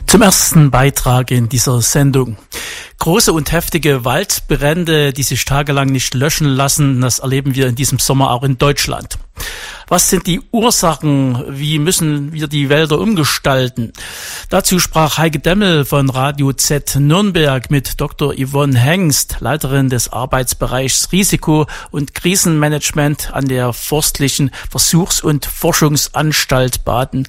Zum ersten Beitrag in dieser Sendung. Große und heftige Waldbrände, die sich tagelang nicht löschen lassen, das erleben wir in diesem Sommer auch in Deutschland. Was sind die Ursachen? Wie müssen wir die Wälder umgestalten? Dazu sprach Heike Demmel von Radio Z Nürnberg mit Dr. Yvonne Hengst, Leiterin des Arbeitsbereichs Risiko- und Krisenmanagement an der Forstlichen Versuchs- und Forschungsanstalt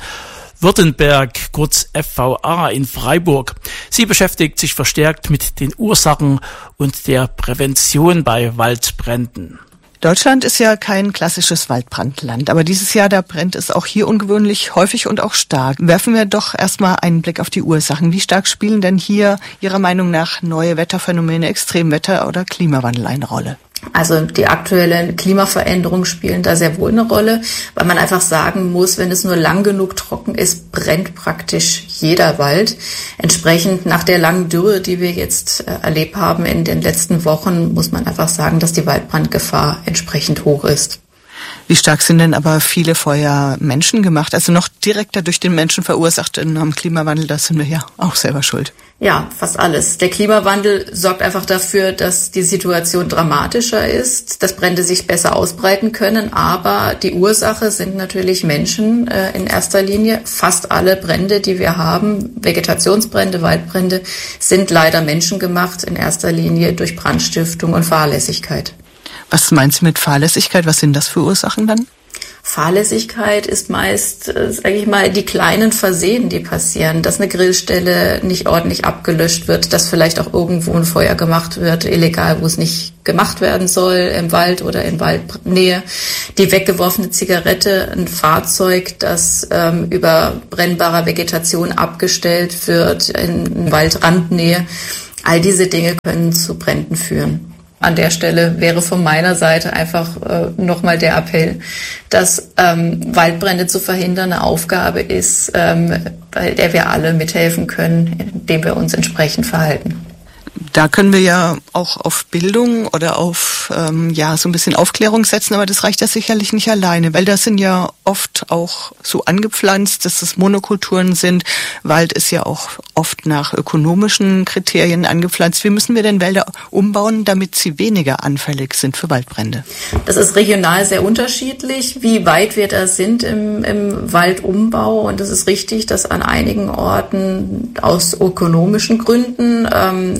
Baden-Württemberg, kurz FVA in Freiburg. Sie beschäftigt sich verstärkt mit den Ursachen und der Prävention bei Waldbränden. Deutschland ist ja kein klassisches Waldbrandland, aber dieses Jahr, da brennt es auch hier ungewöhnlich häufig und auch stark. Werfen wir doch erstmal einen Blick auf die Ursachen. Wie stark spielen denn hier Ihrer Meinung nach neue Wetterphänomene, Extremwetter oder Klimawandel eine Rolle? Also die aktuellen Klimaveränderungen spielen da sehr wohl eine Rolle, weil man einfach sagen muss, wenn es nur lang genug trocken ist, brennt praktisch jeder Wald. Entsprechend nach der langen Dürre, die wir jetzt erlebt haben in den letzten Wochen, muss man einfach sagen, dass die Waldbrandgefahr entsprechend hoch ist. Wie stark sind denn aber viele Feuer menschengemacht, also noch direkter durch den Menschen verursacht? Am Klimawandel, da sind wir ja auch selber schuld. Ja, fast alles. Der Klimawandel sorgt einfach dafür, dass die Situation dramatischer ist, dass Brände sich besser ausbreiten können, aber die Ursache sind natürlich Menschen in erster Linie. Fast alle Brände, die wir haben, Vegetationsbrände, Waldbrände, sind leider menschengemacht, in erster Linie durch Brandstiftung und Fahrlässigkeit. Was meinen Sie mit Fahrlässigkeit? Was sind das für Ursachen dann? Fahrlässigkeit ist meist, sage ich mal, die kleinen Versehen, die passieren, dass eine Grillstelle nicht ordentlich abgelöscht wird, dass vielleicht auch irgendwo ein Feuer gemacht wird, illegal, wo es nicht gemacht werden soll, im Wald oder in Waldnähe, die weggeworfene Zigarette, ein Fahrzeug, das über brennbarer Vegetation abgestellt wird in Waldrandnähe. All diese Dinge können zu Bränden führen. An der Stelle wäre von meiner Seite einfach nochmal der Appell, dass Waldbrände zu verhindern eine Aufgabe ist, bei der wir alle mithelfen können, indem wir uns entsprechend verhalten. Da können wir ja auch auf Bildung oder auf so ein bisschen Aufklärung setzen, aber das reicht ja sicherlich nicht alleine, weil das sind ja oft auch so angepflanzt, dass es Monokulturen sind. Wald ist ja auch oft nach ökonomischen Kriterien angepflanzt. Wie müssen wir denn Wälder umbauen, damit sie weniger anfällig sind für Waldbrände? Das ist regional sehr unterschiedlich, wie weit wir da sind im Waldumbau. Und es ist richtig, dass an einigen Orten aus ökonomischen Gründen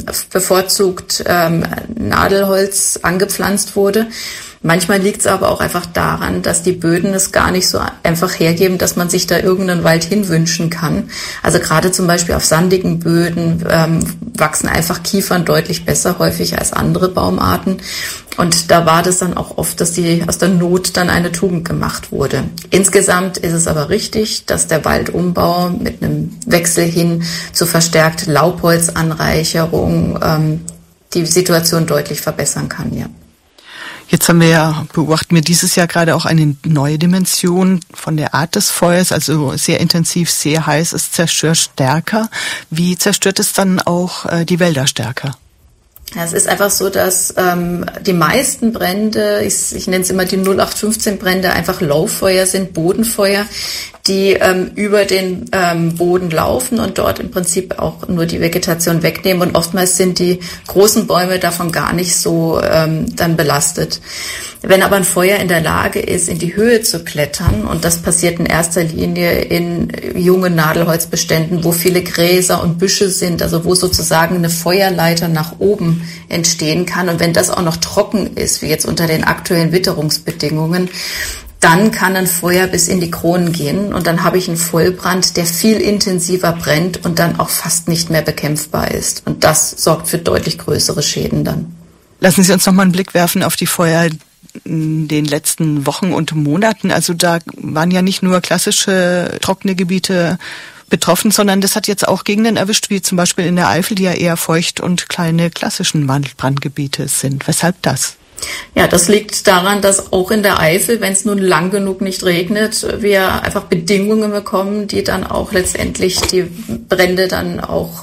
bevorzugt Nadelholz angepflanzt wurde. Manchmal liegt es aber auch einfach daran, dass die Böden es gar nicht so einfach hergeben, dass man sich da irgendeinen Wald hinwünschen kann. Also gerade zum Beispiel auf sandigen Böden wachsen einfach Kiefern deutlich besser häufig als andere Baumarten. Und da war das dann auch oft, dass aus der Not dann eine Tugend gemacht wurde. Insgesamt ist es aber richtig, dass der Waldumbau mit einem Wechsel hin zu verstärkt Laubholzanreicherung die Situation deutlich verbessern kann, ja. Jetzt beobachten wir dieses Jahr gerade auch eine neue Dimension von der Art des Feuers, also sehr intensiv, sehr heiß, es zerstört stärker. Wie zerstört es dann auch die Wälder stärker? Ja, es ist einfach so, dass die meisten Brände, ich nenne es immer die 0815-Brände, einfach Lauffeuer sind, Bodenfeuer, die über den Boden laufen und dort im Prinzip auch nur die Vegetation wegnehmen. Und oftmals sind die großen Bäume davon gar nicht so dann belastet. Wenn aber ein Feuer in der Lage ist, in die Höhe zu klettern, und das passiert in erster Linie in jungen Nadelholzbeständen, wo viele Gräser und Büsche sind, also wo sozusagen eine Feuerleiter nach oben entstehen kann. Und wenn das auch noch trocken ist, wie jetzt unter den aktuellen Witterungsbedingungen, dann kann ein Feuer bis in die Kronen gehen und dann habe ich einen Vollbrand, der viel intensiver brennt und dann auch fast nicht mehr bekämpfbar ist. Und das sorgt für deutlich größere Schäden dann. Lassen Sie uns noch mal einen Blick werfen auf die Feuer in den letzten Wochen und Monaten. Also da waren ja nicht nur klassische trockene Gebiete betroffen, sondern das hat jetzt auch Gegenden erwischt, wie zum Beispiel in der Eifel, die ja eher feucht und kleine klassischen Waldbrandgebiete sind. Weshalb das? Ja, das liegt daran, dass auch in der Eifel, wenn es nun lang genug nicht regnet, wir einfach Bedingungen bekommen, die dann auch letztendlich die Brände dann auch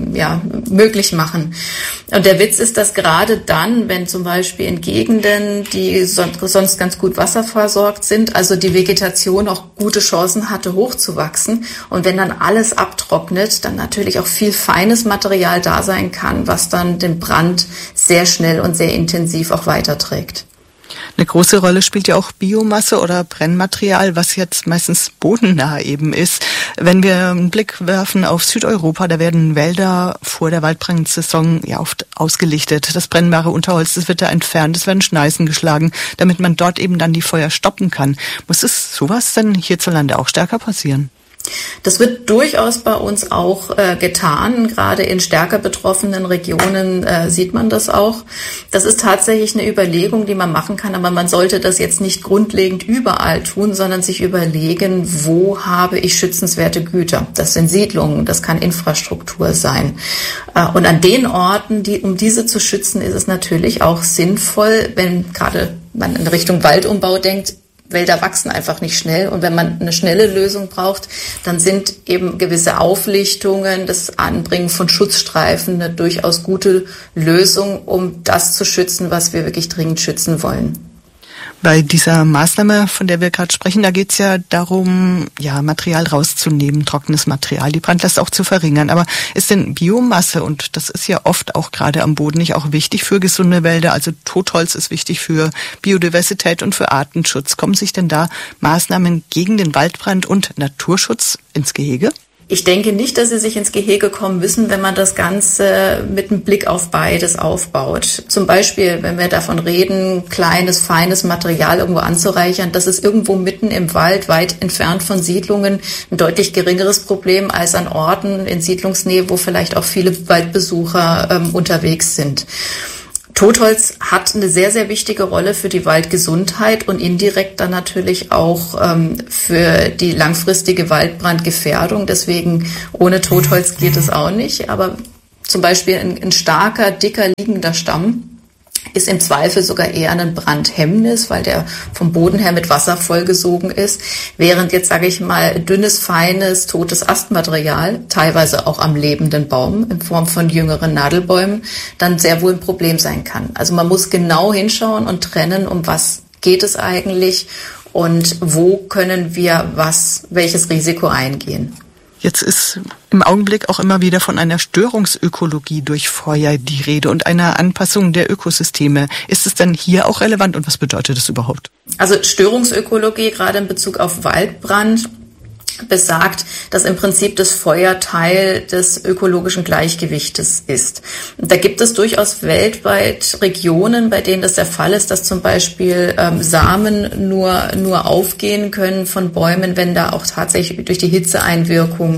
möglich machen. Und der Witz ist, dass gerade dann, wenn zum Beispiel in Gegenden, die sonst ganz gut wasserversorgt sind, also die Vegetation auch gute Chancen hatte, hochzuwachsen, und wenn dann alles abtrocknet, dann natürlich auch viel feines Material da sein kann, was dann den Brand sehr schnell und sehr intensiv auch weiterträgt. Eine große Rolle spielt ja auch Biomasse oder Brennmaterial, was jetzt meistens bodennah eben ist. Wenn wir einen Blick werfen auf Südeuropa, da werden Wälder vor der Waldbrandsaison ja oft ausgelichtet. Das brennbare Unterholz, das wird da entfernt, es werden Schneisen geschlagen, damit man dort eben dann die Feuer stoppen kann. Muss es sowas denn hierzulande auch stärker passieren? Das wird durchaus bei uns auch getan. Gerade in stärker betroffenen Regionen sieht man das auch. Das ist tatsächlich eine Überlegung, die man machen kann, aber man sollte das jetzt nicht grundlegend überall tun, sondern sich überlegen, wo habe ich schützenswerte Güter? Das sind Siedlungen, das kann Infrastruktur sein. Und an den Orten, um diese zu schützen, ist es natürlich auch sinnvoll, wenn gerade man in Richtung Waldumbau denkt, Wälder wachsen einfach nicht schnell, und wenn man eine schnelle Lösung braucht, dann sind eben gewisse Auflichtungen, das Anbringen von Schutzstreifen eine durchaus gute Lösung, um das zu schützen, was wir wirklich dringend schützen wollen. Bei dieser Maßnahme, von der wir gerade sprechen, da geht es ja darum, Material rauszunehmen, trockenes Material, die Brandlast auch zu verringern. Aber ist denn Biomasse, und das ist ja oft auch gerade am Boden nicht auch wichtig für gesunde Wälder, also Totholz ist wichtig für Biodiversität und für Artenschutz. Kommen sich denn da Maßnahmen gegen den Waldbrand und Naturschutz ins Gehege? Ich denke nicht, dass sie sich ins Gehege kommen müssen, wenn man das Ganze mit einem Blick auf beides aufbaut. Zum Beispiel, wenn wir davon reden, kleines, feines Material irgendwo anzureichern, das ist irgendwo mitten im Wald, weit entfernt von Siedlungen, ein deutlich geringeres Problem als an Orten in Siedlungsnähe, wo vielleicht auch viele Waldbesucher unterwegs sind. Totholz hat eine sehr, sehr wichtige Rolle für die Waldgesundheit und indirekt dann natürlich auch für die langfristige Waldbrandgefährdung. Deswegen ohne Totholz geht es auch nicht. Aber zum Beispiel ein starker, dicker, liegender Stamm ist im Zweifel sogar eher ein Brandhemmnis, weil der vom Boden her mit Wasser vollgesogen ist, während jetzt, sage ich mal, dünnes, feines, totes Astmaterial, teilweise auch am lebenden Baum in Form von jüngeren Nadelbäumen, dann sehr wohl ein Problem sein kann. Also man muss genau hinschauen und trennen, um was geht es eigentlich und wo können wir welches Risiko eingehen. Jetzt ist im Augenblick auch immer wieder von einer Störungsökologie durch Feuer die Rede und einer Anpassung der Ökosysteme. Ist es denn hier auch relevant und was bedeutet das überhaupt? Also Störungsökologie, gerade in Bezug auf Waldbrand, besagt, dass im Prinzip das Feuer Teil des ökologischen Gleichgewichtes ist. Und da gibt es durchaus weltweit Regionen, bei denen das der Fall ist, dass zum Beispiel Samen nur aufgehen können von Bäumen, wenn da auch tatsächlich durch die Hitzeeinwirkung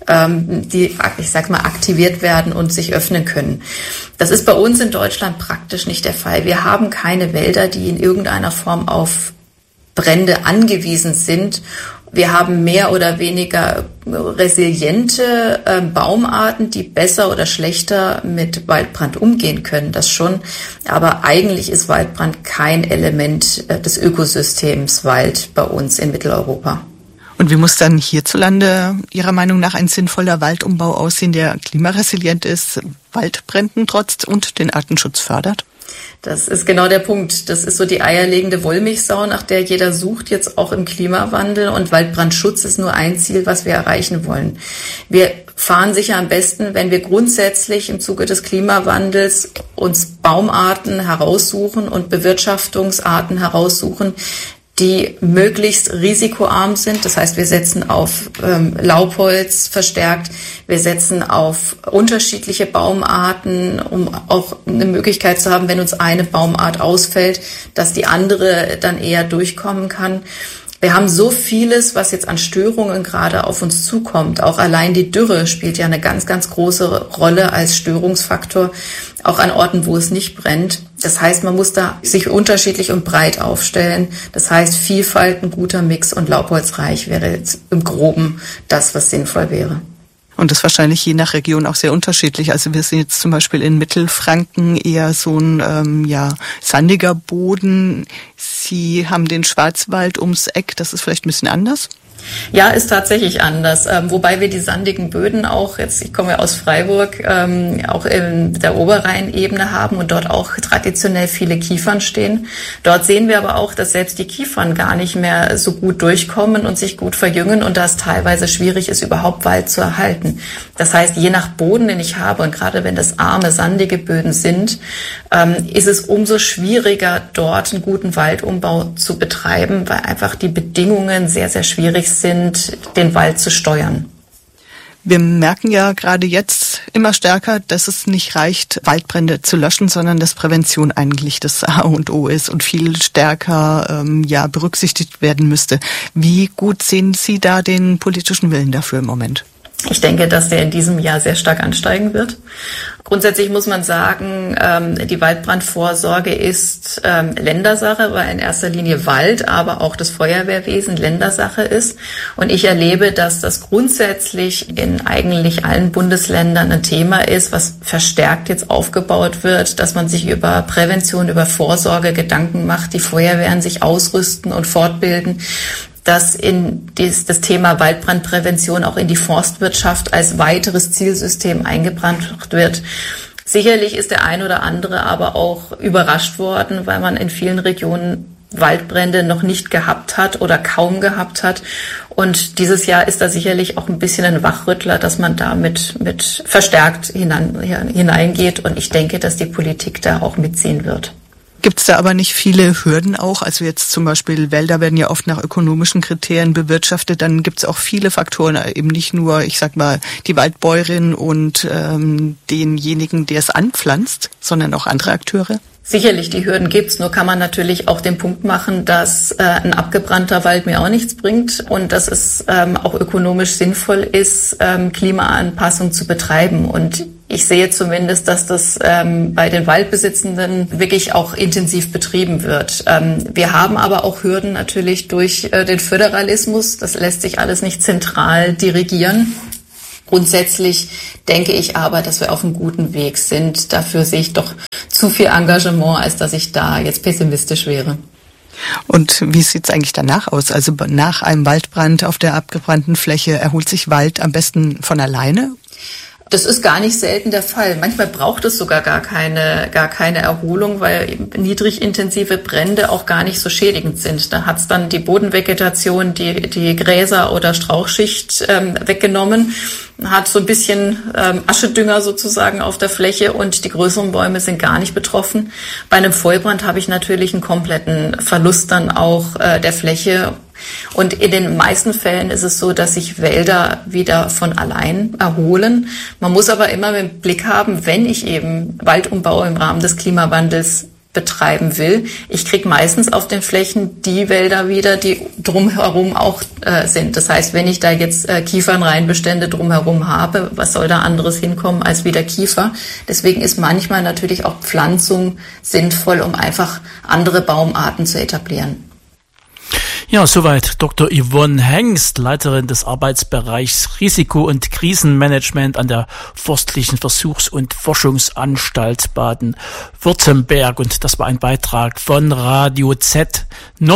aktiviert werden und sich öffnen können. Das ist bei uns in Deutschland praktisch nicht der Fall. Wir haben keine Wälder, die in irgendeiner Form auf Brände angewiesen sind. Wir haben mehr oder weniger resiliente Baumarten, die besser oder schlechter mit Waldbrand umgehen können, das schon. Aber eigentlich ist Waldbrand kein Element des Ökosystems Wald bei uns in Mitteleuropa. Und wie muss dann hierzulande Ihrer Meinung nach ein sinnvoller Waldumbau aussehen, der klimaresilient ist, Waldbränden trotzt und den Artenschutz fördert? Das ist genau der Punkt. Das ist so die eierlegende Wollmilchsau, nach der jeder sucht, jetzt auch im Klimawandel. Und Waldbrandschutz ist nur ein Ziel, was wir erreichen wollen. Wir fahren sicher am besten, wenn wir grundsätzlich im Zuge des Klimawandels uns Baumarten heraussuchen und Bewirtschaftungsarten heraussuchen, die möglichst risikoarm sind. Das heißt, wir setzen auf Laubholz verstärkt, wir setzen auf unterschiedliche Baumarten, um auch eine Möglichkeit zu haben, wenn uns eine Baumart ausfällt, dass die andere dann eher durchkommen kann. Wir haben so vieles, was jetzt an Störungen gerade auf uns zukommt. Auch allein die Dürre spielt ja eine ganz, ganz große Rolle als Störungsfaktor, auch an Orten, wo es nicht brennt. Das heißt, man muss da sich unterschiedlich und breit aufstellen. Das heißt, Vielfalt, ein guter Mix und laubholzreich wäre jetzt im Groben das, was sinnvoll wäre. Und das wahrscheinlich je nach Region auch sehr unterschiedlich. Also wir sehen jetzt zum Beispiel in Mittelfranken eher so ein sandiger Boden. Sie haben den Schwarzwald ums Eck, das ist vielleicht ein bisschen anders. Ja, ist tatsächlich anders. Wobei wir die sandigen Böden auch, ich komme ja aus Freiburg, auch in der Oberrheinebene haben und dort auch traditionell viele Kiefern stehen. Dort sehen wir aber auch, dass selbst die Kiefern gar nicht mehr so gut durchkommen und sich gut verjüngen und da es teilweise schwierig ist, überhaupt Wald zu erhalten. Das heißt, je nach Boden, den ich habe und gerade wenn das arme, sandige Böden sind, ist es umso schwieriger, dort einen guten Waldumbau zu betreiben, weil einfach die Bedingungen sehr, sehr schwierig sind, den Wald zu steuern. Wir merken ja gerade jetzt immer stärker, dass es nicht reicht, Waldbrände zu löschen, sondern dass Prävention eigentlich das A und O ist und viel stärker berücksichtigt werden müsste. Wie gut sehen Sie da den politischen Willen dafür im Moment? Ich denke, dass der in diesem Jahr sehr stark ansteigen wird. Grundsätzlich muss man sagen, die Waldbrandvorsorge ist Ländersache, weil in erster Linie Wald, aber auch das Feuerwehrwesen Ländersache ist. Und ich erlebe, dass das grundsätzlich in eigentlich allen Bundesländern ein Thema ist, was verstärkt jetzt aufgebaut wird, dass man sich über Prävention, über Vorsorge Gedanken macht, die Feuerwehren sich ausrüsten und fortbilden, dass das Thema Waldbrandprävention auch in die Forstwirtschaft als weiteres Zielsystem eingebracht wird. Sicherlich ist der ein oder andere aber auch überrascht worden, weil man in vielen Regionen Waldbrände noch nicht gehabt hat oder kaum gehabt hat. Und dieses Jahr ist da sicherlich auch ein bisschen ein Wachrüttler, dass man da mit verstärkt hineingeht. Und ich denke, dass die Politik da auch mitziehen wird. Gibt es da aber nicht viele Hürden auch? Also jetzt zum Beispiel Wälder werden ja oft nach ökonomischen Kriterien bewirtschaftet. Dann gibt es auch viele Faktoren, eben nicht nur, ich sag mal, die Waldbäuerin und denjenigen, der es anpflanzt, sondern auch andere Akteure. Sicherlich, die Hürden gibt's, nur kann man natürlich auch den Punkt machen, dass ein abgebrannter Wald mir auch nichts bringt und dass es auch ökonomisch sinnvoll ist, Klimaanpassung zu betreiben. Und ich sehe zumindest, dass das bei den Waldbesitzenden wirklich auch intensiv betrieben wird. Wir haben aber auch Hürden natürlich durch den Föderalismus. Das lässt sich alles nicht zentral dirigieren. Grundsätzlich denke ich aber, dass wir auf einem guten Weg sind. Dafür sehe ich doch zu viel Engagement, als dass ich da jetzt pessimistisch wäre. Und wie sieht's eigentlich danach aus? Also nach einem Waldbrand auf der abgebrannten Fläche erholt sich Wald am besten von alleine? Das ist gar nicht selten der Fall. Manchmal braucht es sogar gar keine Erholung, weil niedrig intensive Brände auch gar nicht so schädigend sind. Da hat's dann die Bodenvegetation, die Gräser- oder Strauchschicht weggenommen, hat so ein bisschen Aschedünger sozusagen auf der Fläche und die größeren Bäume sind gar nicht betroffen. Bei einem Vollbrand habe ich natürlich einen kompletten Verlust dann auch der Fläche. Und in den meisten Fällen ist es so, dass sich Wälder wieder von allein erholen. Man muss aber immer im Blick haben, wenn ich eben Waldumbau im Rahmen des Klimawandels betreiben will. Ich kriege meistens auf den Flächen die Wälder wieder, die drumherum auch sind. Das heißt, wenn ich da jetzt Kiefernreinbestände drumherum habe, was soll da anderes hinkommen als wieder Kiefer? Deswegen ist manchmal natürlich auch Pflanzung sinnvoll, um einfach andere Baumarten zu etablieren. Ja, soweit Dr. Yvonne Hengst, Leiterin des Arbeitsbereichs Risiko- und Krisenmanagement an der Forstlichen Versuchs- und Forschungsanstalt Baden-Württemberg. Und das war ein Beitrag von Radio Z.